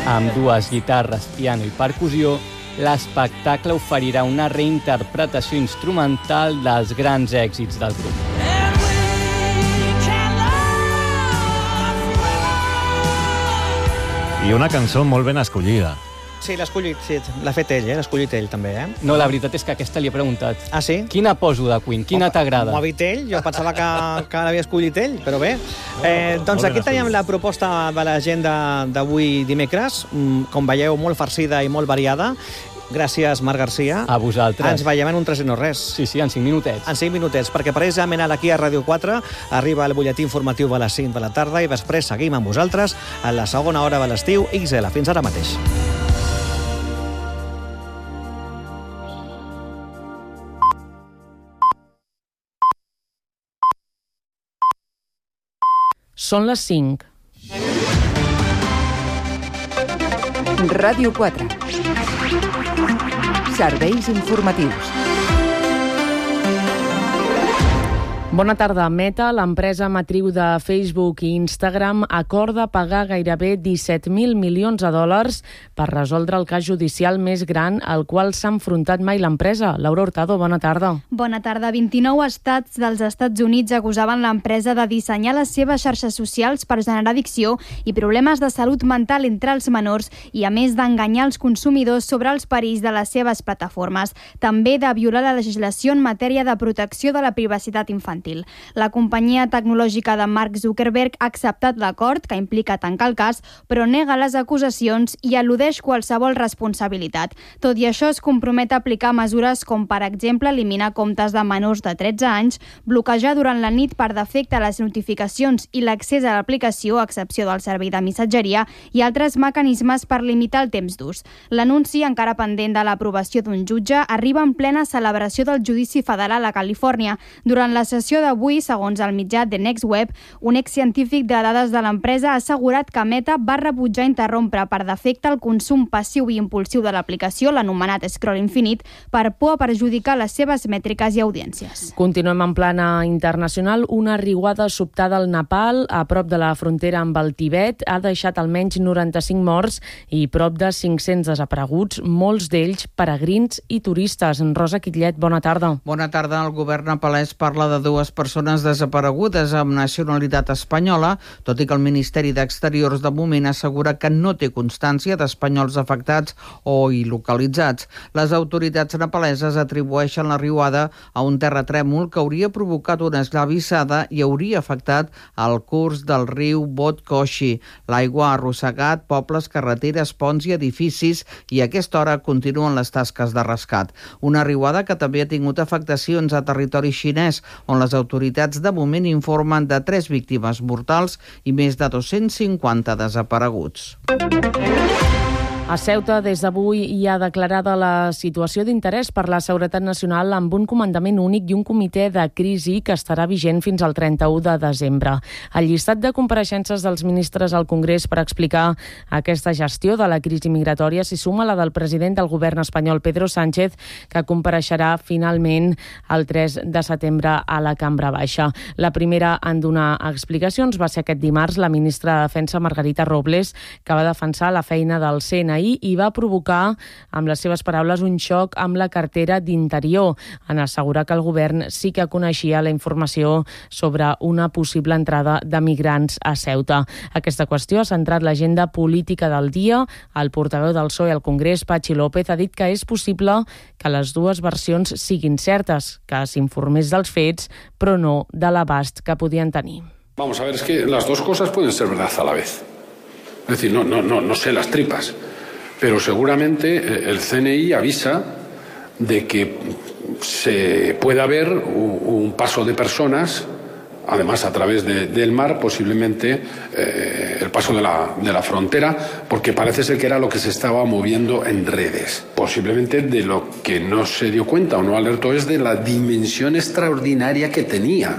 Amb 2 guitarres, piano i percussió, l'espectacle oferirà una reinterpretació instrumental dels grans èxits del grup. I una cançó molt ben escollida. Sí, l'ha escollit, sí, l'ha fet ell, l'ha escollit ell també, No, la veritat és que aquesta li he preguntat. Ah, sí? Quina poso de Queen? Quina t'agrada? M'ho ha dit ell, jo pensava que l'havia escollit ell, però bé. Doncs aquí teníem la proposta de l'agenda d'avui dimecres, com veieu, molt farcida i molt variada. Gràcies, Marc Garcia. A vosaltres. Ens veiem en un 3 i no res. Sí, en 5 minutets. En 5 minutets, perquè precisament aquí a Ràdio 4 arriba el butlletí informatiu de les 5 de la tarda i després seguim amb vosaltres a la segona hora de l'estiu XL. Fins ara mateix. Són les 5. Ràdio 4. Serveis informatius. Bona tarda. Meta, l'empresa matriu de Facebook i Instagram, acorda pagar gairebé 17.000 milions de dòlars per resoldre el cas judicial més gran al qual s'ha enfrontat mai l'empresa. Laura Hurtado, bona tarda. Bona tarda. 29 estats dels Estats Units acusaven l'empresa de dissenyar les seves xarxes socials per generar addicció i problemes de salut mental entre els menors i, a més, d'enganyar els consumidors sobre els perills de les seves plataformes. També de violar la legislació en matèria de protecció de la privacitat infantil. La companyia tecnològica de Mark Zuckerberg ha acceptat l'acord, que implica tancar el cas, però nega les acusacions i al·ludeix qualsevol responsabilitat. Tot i això, es compromet a aplicar mesures com, per exemple, eliminar comptes de menors de 13 anys, bloquejar durant la nit per defecte les notificacions i l'accés a l'aplicació, a excepció del servei de missatgeria, i altres mecanismes per limitar el temps d'ús. L'anunci, encara pendent de l'aprovació d'un jutge, arriba en plena celebració del judici federal a Califòrnia. Durant la sessió d'avui, segons el mitjà The Next Web, un excientífic de dades de l'empresa ha assegurat que Meta va rebutjar interrompre per defecte el consum passiu i impulsiu de l'aplicació, l'anomenat scroll infinit, per por a perjudicar les seves mètriques i audiències. Continuem en plana internacional. Una riuada sobtada al Nepal, a prop de la frontera amb el Tibet, ha deixat almenys 95 morts i prop de 500 desapareguts, molts d'ells peregrins i turistes. Rosa Quitlet, bona tarda. Bona tarda. El govern nepalès parla de 2 persones desaparegudes amb nacionalitat espanyola, tot i que el Ministeri d'Exteriors de moment assegura que no té constància d'espanyols afectats o il·localitzats. Les autoritats nepaleses atribueixen la riuada a un terratrèmol que hauria provocat una esllavissada i hauria afectat el curs del riu Botkoshi. L'aigua ha arrossegat pobles, carreteres, ponts i edificis i a aquesta hora continuen les tasques de rescat. Una riuada que també ha tingut afectacions a territori xinès, on les autoritats de moment informen de 3 víctimes mortals i més de 250 desapareguts. A Ceuta, des d'avui, hi ha declarada la situació d'interès per la seguretat nacional amb un comandament únic i un comitè de crisi que estarà vigent fins al 31 de desembre. Al llistat de compareixences dels ministres al Congrés per explicar aquesta gestió de la crisi migratòria s'hi suma la del president del govern espanyol, Pedro Sánchez, que compareixerà finalment el 3 de setembre a la Cambra Baixa. La primera en donar explicacions va ser aquest dimarts la ministra de Defensa, Margarita Robles, que va defensar la feina del CNI i va provocar, amb les seves paraules, un xoc amb la cartera d'Interior, en assegurar que el govern sí que coneixia la informació sobre una possible entrada de migrants a Ceuta. Aquesta qüestió ha centrat l'agenda política del dia. El portaveu del PSOE al Congrés, Patxi López, ha dit que és possible que les dues versions siguin certes, que s'informés dels fets, però no de l'abast que podien tenir. Vamos a ver, es que las dos cosas pueden ser verdad a la vez. Es decir, no sé las tripas. Pero seguramente el CNI avisa de que se puede haber un paso de personas, además a través del mar, posiblemente el paso de la frontera, porque parece ser que era lo que se estaba moviendo en redes. Posiblemente de lo que no se dio cuenta o no alertó es de la dimensión extraordinaria que tenía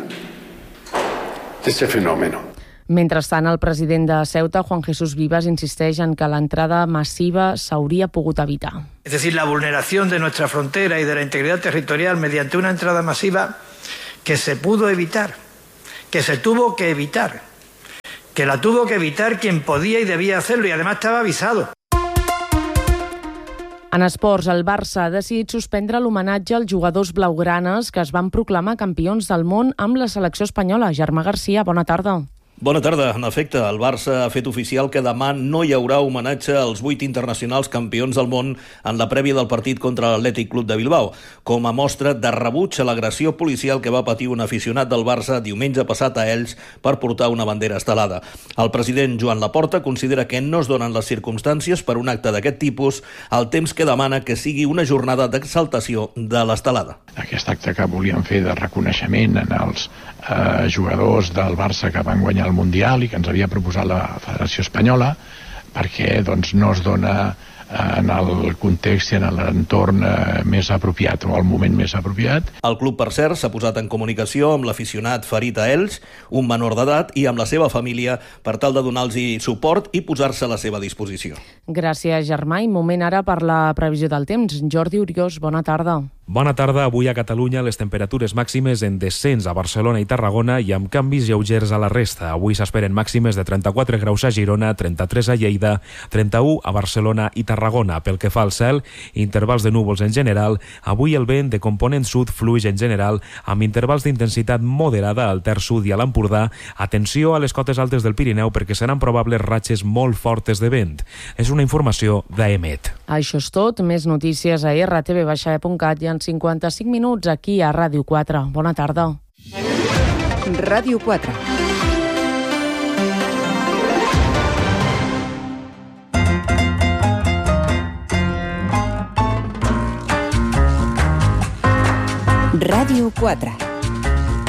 ese fenómeno. Mentrestant, el president de Ceuta, Juan Jesús Vivas, insisteix en que l'entrada massiva s'hauria pogut evitar. Es decir, la vulneración de nuestra frontera y de la integridad territorial mediante una entrada masiva que se pudo evitar, que se tuvo que evitar, que la tuvo que evitar quien podía y debía hacerlo y además estaba avisado. En esports, el Barça ha decidit suspendre l'homenatge als jugadors blaugranes que es van proclamar campions del món amb la selecció espanyola. Germà Garcia, bona tarda. Bona tarda. En efecte, el Barça ha fet oficial que demà no hi haurà homenatge als 8 internacionals campions del món en la prèvia del partit contra l'Atlètic Club de Bilbao, com a mostra de rebuig a l'agressió policial que va patir un aficionat del Barça diumenge passat a Elx per portar una bandera estelada. El president Joan Laporta considera que no es donen les circumstàncies per un acte d'aquest tipus, al temps que demana que sigui una jornada d'exaltació de l'estelada. Aquest acte que volíem fer de reconeixement en els jugadors del Barça que van guanyar el Mundial i que ens havia proposat la Federació Espanyola, perquè no es dona en el context i en l'entorn més apropiat o el moment més apropiat. El club, per cert, s'ha posat en comunicació amb l'aficionat ferit a Elx, un menor d'edat, i amb la seva família per tal de donar-los suport i posar-se a la seva disposició. Gràcies, Germà. I moment ara per la previsió del temps. Jordi Uriós, bona tarda. Bona tarda. Avui a Catalunya les temperatures màximes en descens a Barcelona i Tarragona i amb canvis lleugers a la resta. Avui s'esperen màximes de 34 graus a Girona, 33 a Lleida, 31 a Barcelona i Tarragona. Pel que fa al cel, intervals de núvols en general. Avui el vent de component sud fluix en general amb intervals d'intensitat moderada al Ter Sud i a l'Empordà. Atenció a les cotes altes del Pirineu perquè seran probables ratxes molt fortes de vent. És una informació d'AEMET. Això és tot. Més notícies a rtv-e.cat i en 55 minuts aquí a Ràdio 4. Bona tarda. Ràdio 4. Ràdio 4.